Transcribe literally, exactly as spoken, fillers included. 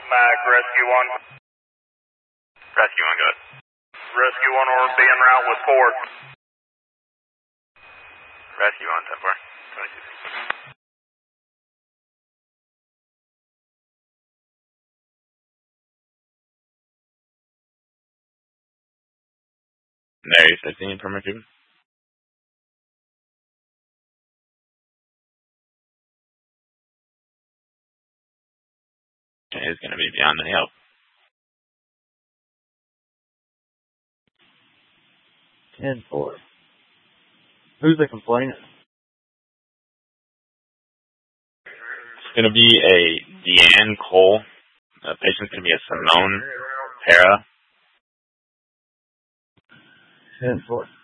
Mac, Rescue one. Rescue one, go ahead. Rescue one or be en route with four. Rescue one, ten four. twenty-two. Mary fifteen from Cuban. It's going to be beyond any help. ten four. Who's the complainant? It's going to be a Deanne Cole. The patient's going to be a Simone Hera. ten four.